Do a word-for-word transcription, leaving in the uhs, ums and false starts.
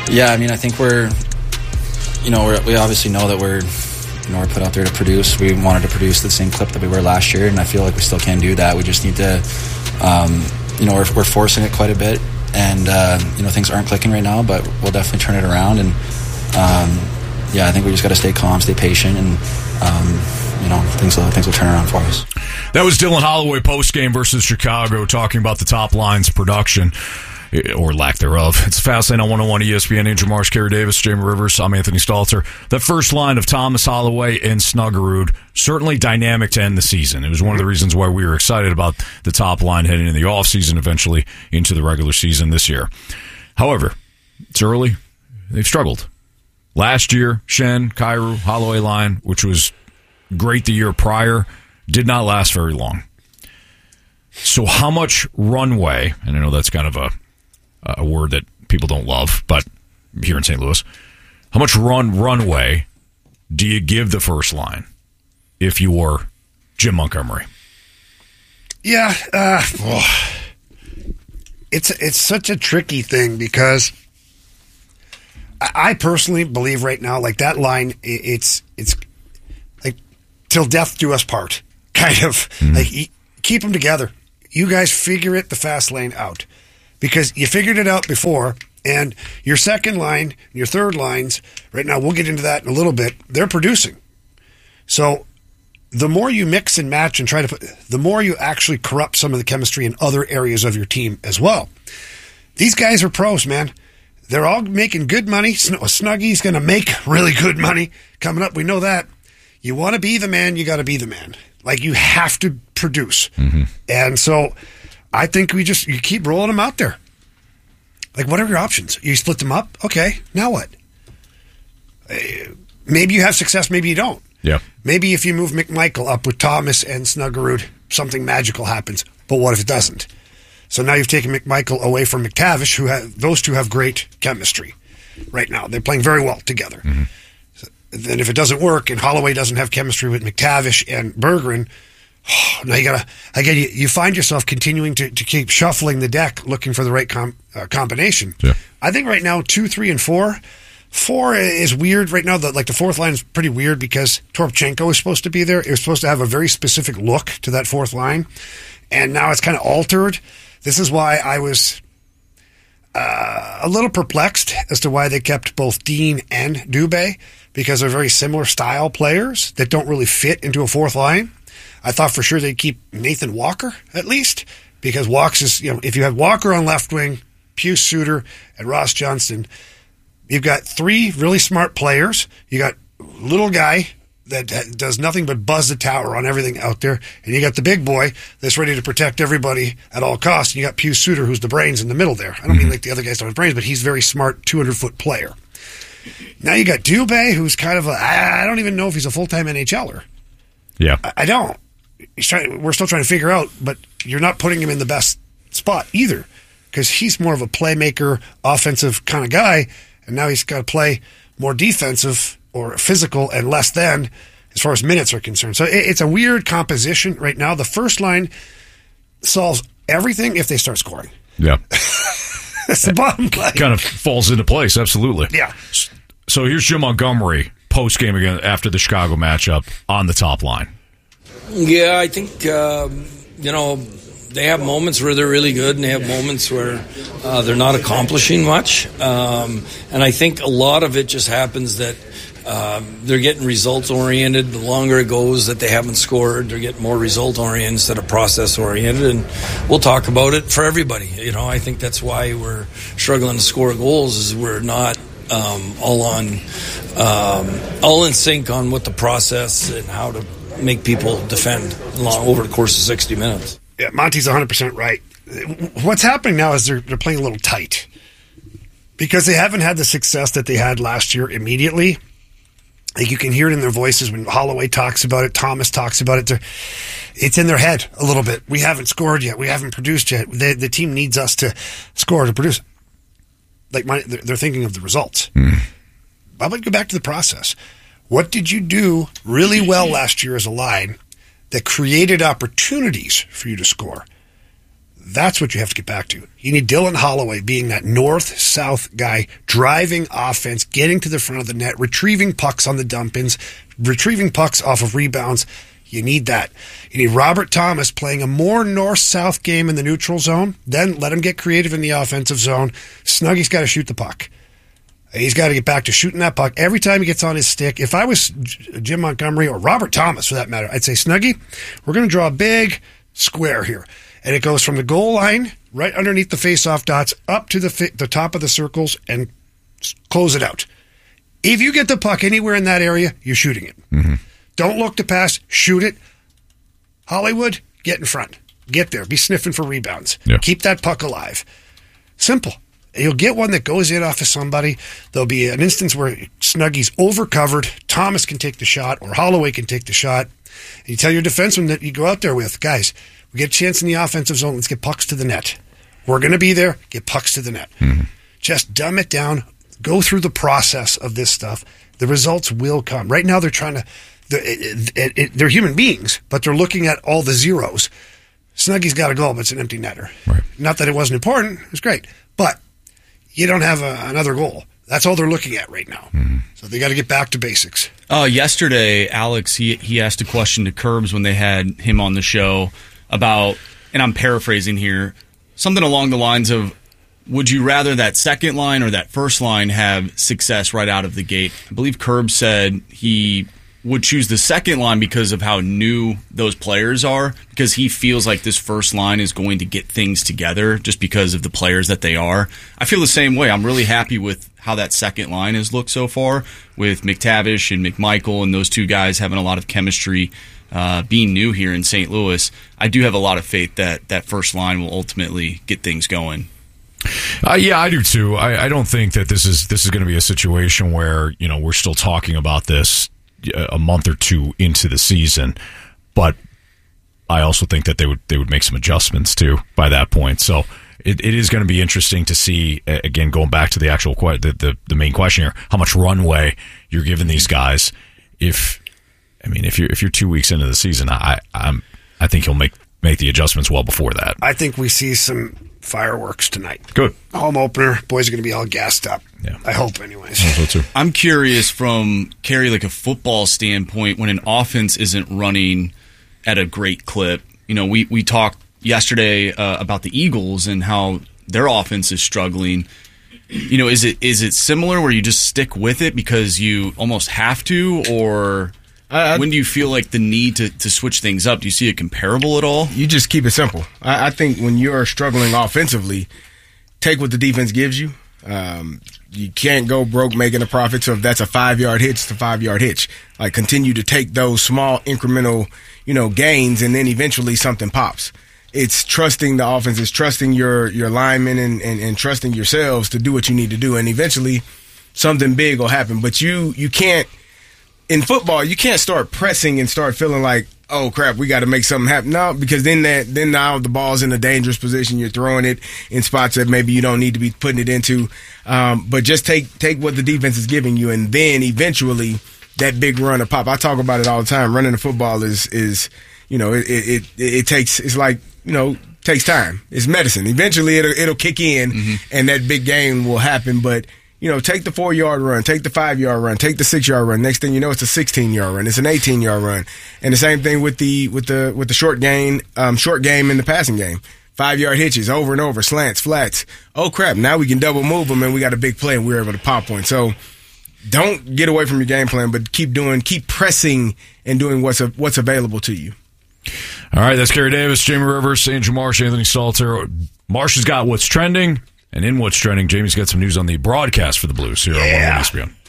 Yeah, I mean, I think we're, you know, we're, we obviously know that we're, you know, we're put out there to produce. We wanted to produce the same clip that we were last year, and I feel like we still can do that. We just need to, um, you know, we're, we're forcing it quite a bit, and, uh, you know, things aren't clicking right now, but we'll definitely turn it around. And, um, yeah, I think we just got to stay calm, stay patient, and, um, you know, things will, things will turn around for us. That was Dylan Holloway post-game versus Chicago talking about the top line's production, or lack thereof. It's Fastlane on one oh one E S P N. Andrew Marsh, Kerry Davis, Jamie Rivers. I'm Anthony Stalter. That first line of Thomas, Holloway, and Snuggerud, certainly dynamic to end the season. It was one of the reasons why we were excited about the top line heading into the offseason, eventually into the regular season this year. However, it's early. They've struggled. Last year, Schenn, Kyrou, Holloway line, which was great the year prior, did not last very long. So how much runway, and I know that's kind of a a word that people don't love, but here in Saint Louis, how much run runway do you give the first line if you were Jim Montgomery? Yeah, uh, well, it's it's such a tricky thing because I, I personally believe right now, like that line, it, it's it's like till death do us part, kind of. Mm-hmm. Like keep them together. You guys figure it the fast lane out. Because you figured it out before, and your second line, your third lines, right now, we'll get into that in a little bit, they're producing. So the more you mix and match and try to put, the more you actually corrupt some of the chemistry in other areas of your team as well. These guys are pros, man. They're all making good money. Snuggy's going to make really good money coming up. We know that. You want to be the man, you got to be the man. Like, you have to produce. Mm-hmm. And so I think we just, you keep rolling them out there. Like, what are your options? You split them up? Okay, now what? Maybe you have success, maybe you don't. Yeah. Maybe if you move McMichael up with Thomas and Snuggerud, something magical happens. But what if it doesn't? So now you've taken McMichael away from McTavish, who have, those two have great chemistry right now. They're playing very well together. Mm-hmm. So then if it doesn't work and Holloway doesn't have chemistry with McTavish and Bergeron, now you gotta, again, you, you find yourself continuing to, to keep shuffling the deck, looking for the right com, uh, combination. Yeah. I think right now, two, three, and four, four is weird right now. The, like the fourth line is pretty weird because Toropchenko is supposed to be there. It was supposed to have a very specific look to that fourth line, and now it's kind of altered. This is why I was uh, a little perplexed as to why they kept both Dean and Dubé, because they're very similar style players that don't really fit into a fourth line. I thought for sure they'd keep Nathan Walker, at least, because Walks is, you know, if you have Walker on left wing, Pius Suter, and Ross Johnston, you've got three really smart players. You got little guy that does nothing but buzz the tower on everything out there, and you got the big boy that's ready to protect everybody at all costs, and you got Pius Suter, who's the brains in the middle there. I don't mm-hmm. mean like the other guys don't have brains, but he's a very smart two hundred foot player. Now you got Dubé, who's kind of a, I don't even know if he's a full-time NHLer. Yeah. I, I don't. He's trying, we're still trying to figure out, but you're not putting him in the best spot either, because he's more of a playmaker, offensive kind of guy, and now he's got to play more defensive or physical and less than as far as minutes are concerned. So it, it's a weird composition right now. The first line solves everything if they start scoring. Yeah. That's the bottom line. Kind of falls into place, absolutely. Yeah. So here's Jim Montgomery post-game again after the Chicago matchup on the top line. Yeah, I think, um, you know, they have moments where they're really good and they have moments where uh, they're not accomplishing much. Um, and I think a lot of it just happens that uh, they're getting results-oriented. The longer it goes that they haven't scored, they're getting more result-oriented instead of process-oriented. And we'll talk about it for everybody. You know, I think that's why we're struggling to score goals, is we're not um, all on, um, all in sync on what the process and how to make people defend long, over the course of sixty minutes. Yeah, Monty's one hundred percent right. What's happening now is they're, they're playing a little tight because they haven't had the success that they had last year immediately. Like, you can hear it in their voices when Holloway talks about it, Thomas talks about it. They're, it's in their head a little bit. We haven't scored yet. We haven't produced yet. The, the team needs us to score, to produce. Like, my, they're, they're thinking of the results. Mm. How about go back to the process? What did you do really well last year as a line that created opportunities for you to score? That's what you have to get back to. You need Dylan Holloway being that north-south guy, driving offense, getting to the front of the net, retrieving pucks on the dump-ins, retrieving pucks off of rebounds. You need that. You need Robert Thomas playing a more north-south game in the neutral zone. Then let him get creative in the offensive zone. Snuggy's got to shoot the puck. He's got to get back to shooting that puck every time he gets on his stick. If I was Jim Montgomery or Robert Thomas, for that matter, I'd say, Snuggy, we're going to draw a big square here. And it goes from the goal line, right underneath the face-off dots, up to the fi- the top of the circles and close it out. If you get the puck anywhere in that area, you're shooting it. Mm-hmm. Don't look to pass, shoot it. Hollywood, get in front. Get there. Be sniffing for rebounds. Yeah. Keep that puck alive. Simple. You'll get one that goes in off of somebody. There'll be an instance where Snuggy's overcovered. Thomas can take the shot, or Holloway can take the shot. And you tell your defenseman that you go out there with, guys, we get a chance in the offensive zone. Let's get pucks to the net. We're going to be there. Get pucks to the net. Mm-hmm. Just dumb it down. Go through the process of this stuff. The results will come. Right now, they're trying to. They're, it, it, it, they're human beings, but they're looking at all the zeros. Snuggy's got a goal, but it's an empty netter. Right. Not that it wasn't important. It was great. But you don't have a, another goal. That's all they're looking at right now. Mm-hmm. So they got to get back to basics. Uh, yesterday, Alex, he, he asked a question to Curbs when they had him on the show about, and I'm paraphrasing here, something along the lines of, would you rather that second line or that first line have success right out of the gate? I believe Curbs said he would choose the second line because of how new those players are, because he feels like this first line is going to get things together just because of the players that they are. I feel the same way. I'm really happy with how that second line has looked so far with McTavish and McMichael and those two guys having a lot of chemistry. Uh, being new here in Saint Louis, I do have a lot of faith that that first line will ultimately get things going. Uh, yeah, I do too. I, I don't think that this is this is going to be a situation where, you know, we're still talking about this a month or two into the season, but I also think that they would they would make some adjustments too by that point. So it, it is going to be interesting to see, again, going back to the actual que- the, the the main question here, how much runway you're giving these guys. If I mean, if you're if you're two weeks into the season, I I'm I think he'll make make the adjustments well before that. I think we see some fireworks tonight. Good. Home opener. Boys are going to be all gassed up. Yeah. I hope, anyways. So too. I'm curious from, Kerry, like a football standpoint, when an offense isn't running at a great clip. You know, we, we talked yesterday uh, about the Eagles and how their offense is struggling. You know, is it is it similar where you just stick with it because you almost have to, or I, I, when do you feel like the need to, to switch things up? Do you see it comparable at all? You just keep it simple. I, I think when you're struggling offensively, take what the defense gives you. Um, you can't go broke making a profit. So if that's a five-yard hitch, it's a five-yard hitch. Like, continue to take those small incremental, you know, gains, and then eventually something pops. It's trusting the offense. It's trusting your your linemen and, and, and trusting yourselves to do what you need to do. And eventually something big will happen. But you you can't, in football, you can't start pressing and start feeling like, oh crap, we got to make something happen. No, because then that then now the ball's in a dangerous position. You're throwing it in spots that maybe you don't need to be putting it into. Um, but just take take what the defense is giving you, and then eventually that big run will pop. I talk about it all the time. Running the football is is you know it it it, it takes it's like you know takes time. It's medicine. Eventually it'll it'll kick in, mm-hmm. and that big game will happen. But you know, take the four-yard run, take the five-yard run, take the six-yard run. Next thing you know, it's a sixteen-yard run. It's an eighteen-yard run. And the same thing with the with the with the short game, um, short game in the passing game. Five-yard hitches over and over, slants, flats. Oh crap! Now we can double move them, and we got a big play, and we're able to pop one. So don't get away from your game plan, but keep doing, keep pressing, and doing what's a, what's available to you. All right, that's Kerry Davis, Jamie Rivers, Andrew Marsh, Anthony Stalter. Marsh has got what's trending. And in what's trending, Jamie's got some news on the broadcast for the Blues here yeah. on one oh one E S P N.